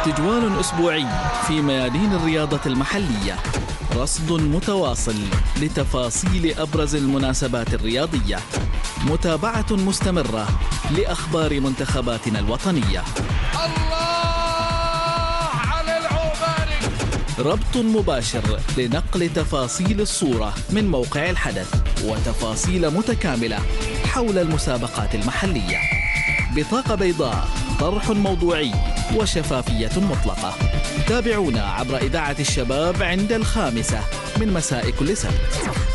استجوال أسبوعي في ميادين الرياضة المحلية، رصد متواصل لتفاصيل أبرز المناسبات الرياضية، متابعة مستمرة لأخبار منتخباتنا الوطنية. الله على العوباري. ربط مباشر لنقل تفاصيل الصورة من موقع الحدث وتفاصيل متكاملة حول المسابقات المحلية. بطاقة بيضاء، طرح موضوعي وشفافية مطلقة. تابعونا عبر إذاعة الشباب عند 5 من مساء كل سبت.